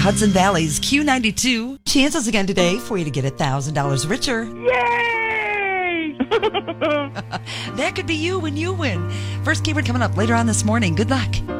Hudson Valley's Q92. Chances again today for you to get $1,000 richer. Yay! That could be you when you win. First keyword coming up later on this morning. Good luck.